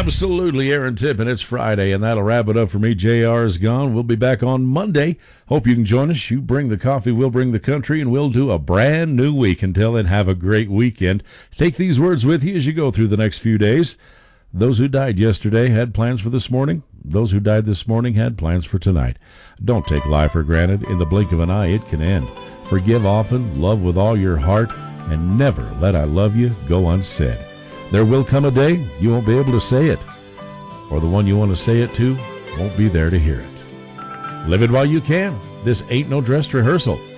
Absolutely, Aaron Tippin. It's Friday, and that'll wrap it up for me. JR is gone. We'll be back on Monday. Hope you can join us. You bring the coffee, we'll bring the country, and we'll do a brand new week. Until then, have a great weekend. Take these words with you as you go through the next few days. Those who died yesterday had plans for this morning. Those who died this morning had plans for tonight. Don't take life for granted. In the blink of an eye, it can end. Forgive often, love with all your heart, and never let I love you go unsaid. There will come a day you won't be able to say it, or the one you want to say it to won't be there to hear it. Live it while you can. This ain't no dress rehearsal.